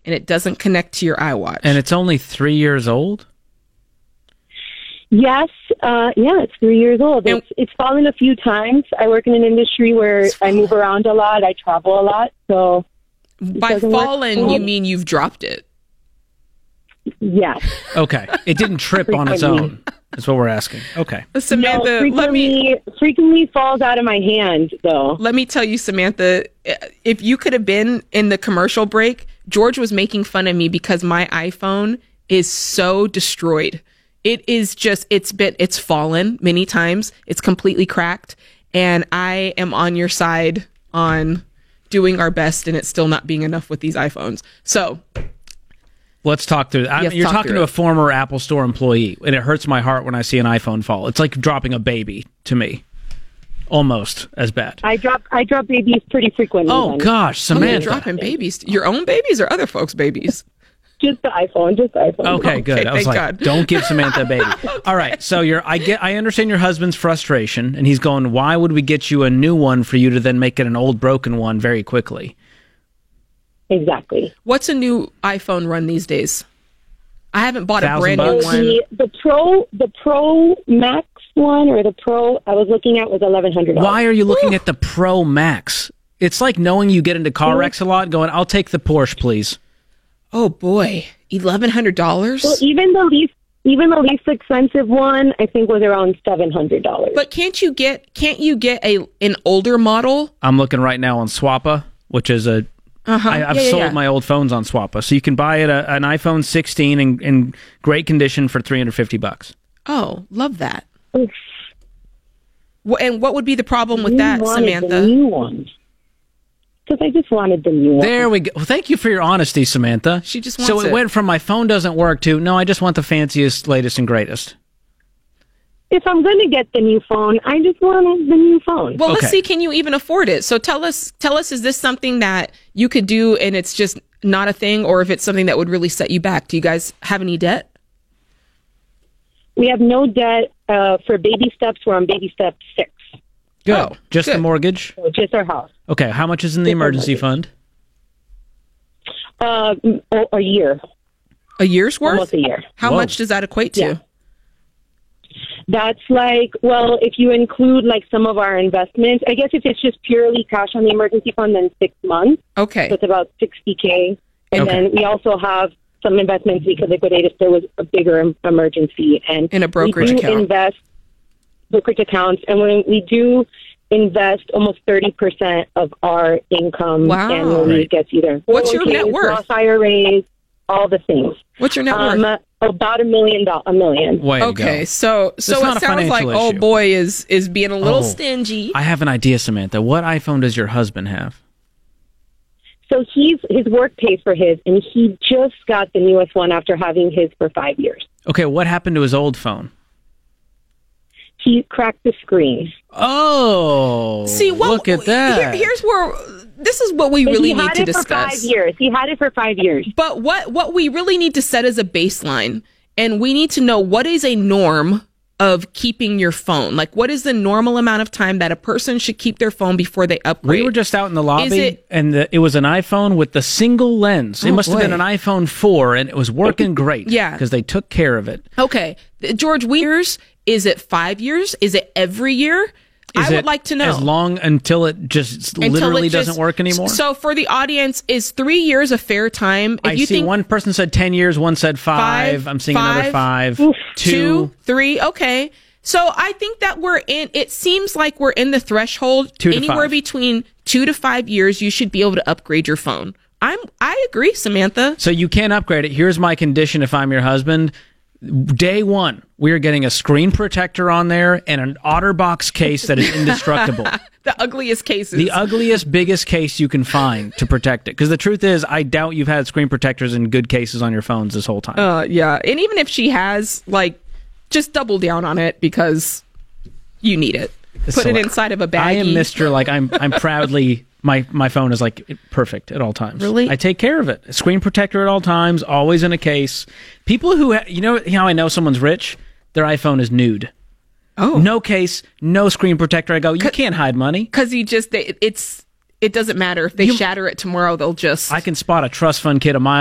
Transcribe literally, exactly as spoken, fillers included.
and it doesn't connect to your iWatch. And it's only three years old? Yes, uh, yeah, it's three years old. It's, it's fallen a few times. I work in an industry where I move around a lot. I travel a lot, so by fallen, you mean you've dropped it? Yes. Okay. It didn't trip on its own. That's what we're asking. Okay. Samantha, no, frequently, let me frequently falls out of my hand, though. Let me tell you, Samantha, if you could have been in the commercial break, George was making fun of me because my iPhone is so destroyed. It is just, it's been, it's fallen many times. It's completely cracked. And I am on your side on doing our best and it's still not being enough with these iPhones. So let's talk through that. Yes, You're talk talking through to it. a former Apple Store employee, and it hurts my heart when I see an iPhone fall. It's like dropping a baby to me. Almost as bad. I drop I drop babies pretty frequently. Oh, then. gosh, Oh, you're Samantha. dropping babies. Your own babies or other folks' babies? Just the iPhone, just the iPhone. Okay, good. Okay, I was thank like, God. don't give Samantha a baby. All right, so you're. I get. I understand your husband's frustration, and he's going, "Why would we get you a new one for you to then make it an old broken one very quickly?" Exactly. What's a new iPhone run these days? I haven't bought a Thousand brand new bucks? one. The, the Pro, the Pro Max one, or the Pro I was looking at was eleven hundred dollars. Why are you looking at the Pro Max? It's like knowing you get into car wrecks a lot, going, "I'll take the Porsche, please." Oh boy, eleven hundred dollars. Well, even the least, even the least expensive one, I think was around seven hundred dollars. But can't you get can't you get a an older model? I'm looking right now on Swappa, which is a. Uh-huh. I, I've yeah, yeah, sold yeah. my old phones on Swappa, so you can buy it a, an iPhone sixteen in, in great condition for three hundred fifty bucks. Oh, love that. Oof. Wh- And what would be the problem with You that, wanted Samantha? The new one. Because I just wanted the new one. There we go. Well, thank you for your honesty, Samantha. She just So wants it it. went from my phone doesn't work to, no, I just want the fanciest, latest, and greatest. If I'm going to get the new phone, I just want the new phone. Well, let's Okay. see. Can you even afford it? So tell us. Tell us. Is this something that you could do, and it's just not a thing, or if it's something that would really set you back? Do you guys have any debt? We have no debt uh, for baby steps. We're on baby step six. Good. Oh, just the good. mortgage? So just our house. Okay, how much is in the Just our emergency mortgage. fund? Uh, a, a year. A year's worth? Almost a year. How Whoa. much does that equate to? Yeah. That's like, well, if you include like some of our investments, I guess if it's just purely cash on the emergency fund, then six months. Okay. So it's about sixty K. And Okay. then we also have some investments we could liquidate if there was a bigger em- emergency. And In a brokerage we do account. invest brokerage accounts, and when we do invest almost thirty percent of our income Wow. annually Right. gets either What's your net 401ks, worth? Roth I R As, all the things. What's your net Um, worth? about a million dollars, a million. Way to Okay, go. so so It's not it a sounds like financial oh issue. boy is is being a little Oh. stingy. I have an idea, Samantha. What iPhone does your husband have? So he's his work pays for his, and he just got the newest one after having his for five years. Okay, what happened to his old phone? He cracked the screen. Oh, See, what, look at that. Here, here's where this is what we But really he need had to it for discuss. five years. He had it for five years. But what what we really need to set as a baseline, and we need to know what is a norm of keeping your phone. Like, what is the normal amount of time that a person should keep their phone before they upgrade? We were just out in the lobby, it- and the, it was an iPhone with the single lens. It Oh, must have been boy. an iPhone four, and it was working great. Yeah. because they took care of it. Okay, George, years? Is it five years? Is it every year? Is I would it like to know. as long until it just Until literally it just- doesn't work anymore. So for the audience, is three years a fair time? If I you see think one person said ten years, one said five. Five, I'm seeing five, another five, Oof. two. two, three, okay. So I think that we're in, it seems like we're in the threshold. Two to Anywhere five. between two to five years, you should be able to upgrade your phone. I'm, I agree, Samantha. So you can't upgrade it. Here's my condition if I'm your husband. Day one, we are getting a screen protector on there and an OtterBox case that is indestructible. The ugliest cases. The ugliest, biggest case you can find to protect it. Because the truth is, I doubt you've had screen protectors in good cases on your phones this whole time. Uh, yeah. And even if she has, like, just double down on it because you need it. Put So it inside of a baggie. I am Mister Like, I'm I'm proudly, my, my phone is like perfect at all times. Really? I take care of it. Screen protector at all times, always in a case. People who, ha- you know how I know someone's rich? Their iPhone is nude. Oh. No case, no screen protector. I go, you can't hide money. Because you just, they, it's, it doesn't matter. If they shatter it tomorrow, they'll just. I can spot a trust fund kid a mile